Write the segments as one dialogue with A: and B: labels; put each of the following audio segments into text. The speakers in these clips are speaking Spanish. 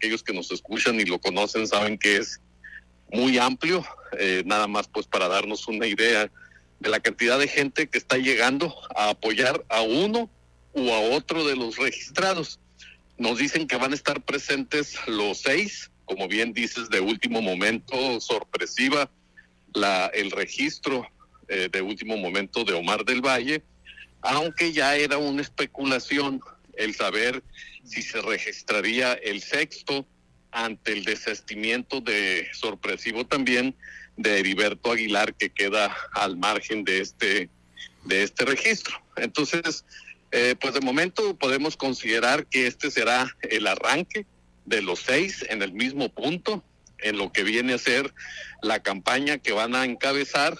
A: aquellos que nos escuchan y lo conocen saben que es muy amplio, nada más pues para darnos una idea de la cantidad de gente que está llegando a apoyar a uno u a otro de los registrados. Nos dicen que van a estar presentes los 6, como bien dices, de último momento, sorpresiva el registro de último momento de Omar del Valle, aunque ya era una especulación el saber si se registraría el 6º ante el desistimiento de sorpresivo también de Heriberto Aguilar, que queda al margen de este registro. Entonces, pues de momento podemos considerar que este será el arranque de los 6 en el mismo punto, en lo que viene a ser la campaña que van a encabezar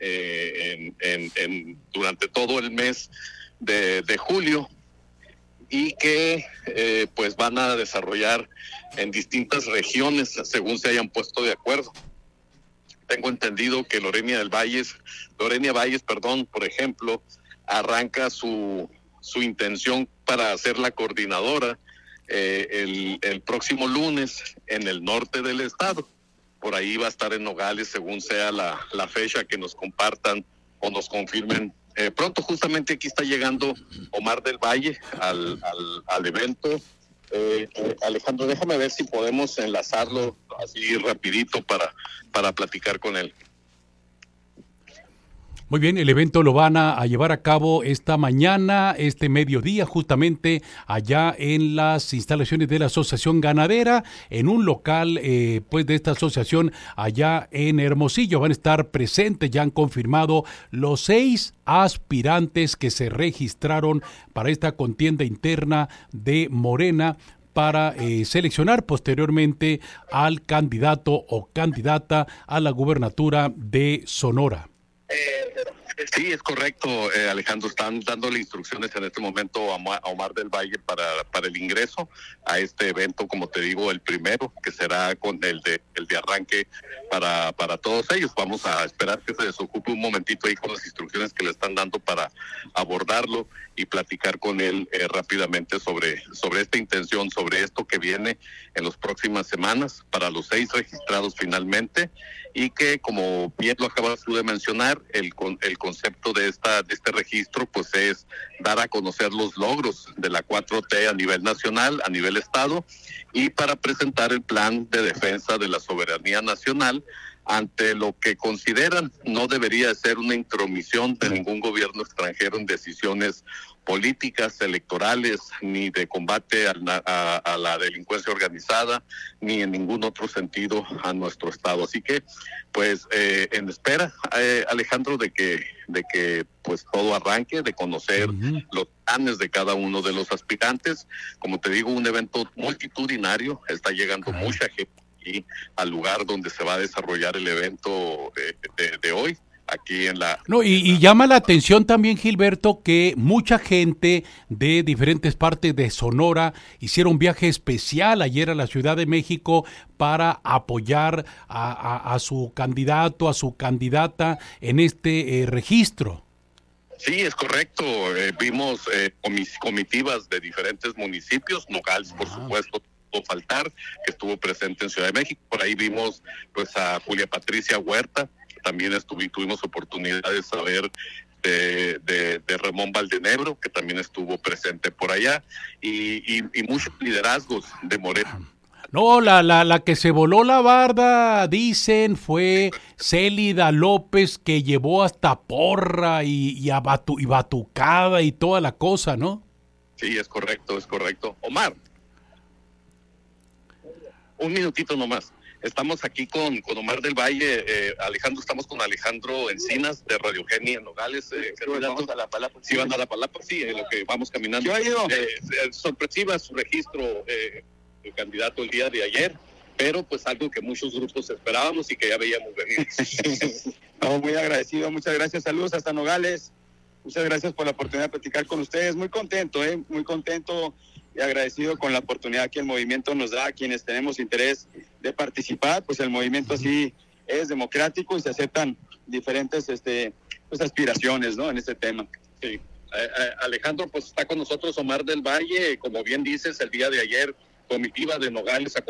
A: durante todo el mes de julio, y que pues van a desarrollar en distintas regiones según se hayan puesto de acuerdo. Tengo entendido que Lorena Valles, por ejemplo, arranca su intención para ser la coordinadora el próximo lunes en el norte del estado. Por ahí va a estar en Nogales según sea la fecha que nos compartan o nos confirmen pronto. Justamente aquí está llegando Omar del Valle al evento. Alejandro, déjame ver si podemos enlazarlo así rapidito para platicar con él.
B: Muy bien, el evento lo van a llevar a cabo esta mañana, este mediodía, justamente allá en las instalaciones de la Asociación Ganadera, en un local pues de esta asociación allá en Hermosillo. Van a estar presentes, ya han confirmado los 6 aspirantes que se registraron para esta contienda interna de Morena, para seleccionar posteriormente al candidato o candidata a la gubernatura de Sonora.
A: Sí, es correcto, Alejandro. Están dándole instrucciones en este momento a Omar del Valle para el ingreso a este evento, como te digo, el primero, que será con el de arranque para todos ellos. Vamos a esperar que se desocupe un momentito ahí con las instrucciones que le están dando para abordarlo y platicar con él rápidamente sobre esta intención, sobre esto que viene en las próximas semanas para los 6 registrados finalmente, y que, como bien lo acabas tú de mencionar, el concepto de este registro pues es dar a conocer los logros de la 4T a nivel nacional, a nivel estado, y para presentar el plan de defensa de la soberanía nacional ante lo que consideran no debería ser una intromisión de ningún gobierno extranjero en decisiones políticas, electorales, ni de combate a la delincuencia organizada, ni en ningún otro sentido a nuestro estado. Así que, pues, en espera, Alejandro, de que pues todo arranque, de conocer los planes de cada uno de los aspirantes. Como te digo, un evento multitudinario, está llegando mucha gente aquí al lugar donde se va a desarrollar el evento de hoy. Aquí en la...
B: No, y llama la atención también, Gilberto, que mucha gente de diferentes partes de Sonora hicieron un viaje especial ayer a la Ciudad de México para apoyar a su candidato, a su candidata en este registro.
A: Sí, es correcto. Vimos comitivas de diferentes municipios, Nogales, por supuesto, no faltar, que estuvo presente en Ciudad de México. Por ahí vimos pues a Julia Patricia Huerta. También tuvimos oportunidad de saber de Ramón Valdenebro, que también estuvo presente por allá, y muchos liderazgos de Morena.
B: No, la que se voló la barda, dicen, fue Célida López, que llevó hasta porra y batucada y toda la cosa, ¿no?
A: Sí, es correcto. Omar, un minutito nomás. Estamos aquí con Omar del Valle, Alejandro, estamos con Alejandro Encinas de Radio Genia en Nogales.
C: Vamos a la Palapa.
A: Sí, van a la Palapa, sí, en lo que vamos caminando.
C: Yo he ido.
A: Sorpresiva su registro, el candidato el día de ayer, pero pues algo que muchos grupos esperábamos y que ya veíamos venir.
C: No, muy agradecido, muchas gracias, saludos hasta Nogales. Muchas gracias por la oportunidad de platicar con ustedes. Muy contento, muy contento y agradecido con la oportunidad que el movimiento nos da a quienes tenemos interés de participar. Pues el movimiento sí es democrático y se aceptan diferentes pues aspiraciones, ¿no?, en este tema.
A: Sí. Alejandro, pues está con nosotros Omar del Valle, como bien dices, el día de ayer comitiva de Nogales